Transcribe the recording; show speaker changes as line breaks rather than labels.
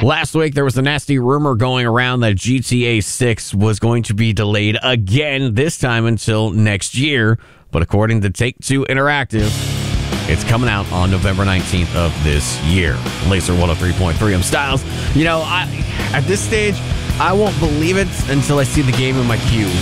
Last week, there was a nasty rumor going around that GTA 6 was going to be delayed again, this time until next year. But according to Take-Two Interactive, it's coming out on November 19th of this year. Laser 103.3, I'm Styles. At this stage, I won't believe it until I see the game in my queue.